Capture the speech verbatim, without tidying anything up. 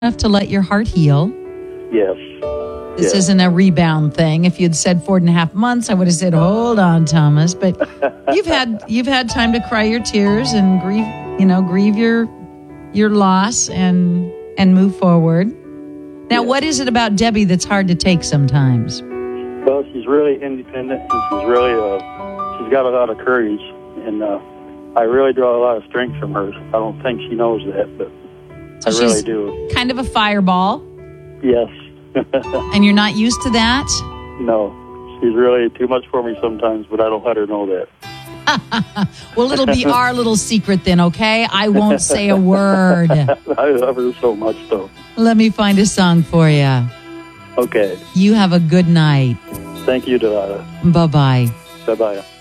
enough to let your heart heal. Yes. This yes. isn't a rebound thing. If you'd said four and a half months, I would have said, hold on, Thomas. But you've had you've had time to cry your tears and grieve, you know, grieve your your loss and and move forward. Now, yes. what is it about Debbie that's hard to take sometimes? Well, she's really independent, and she's really uh, she's got a lot of courage, and uh, I really draw a lot of strength from her. I don't think she knows that, but So I really she's do. kind of a fireball, Yes. and you're not used to that? No, she's really too much for me sometimes, but I don't let her know that. Well, it'll be our little secret then, okay? I won't say a word. I love her so much, though. Let me find a song for you. Okay. You have a good night. Thank you, Delilah. Bye-bye. Bye-bye.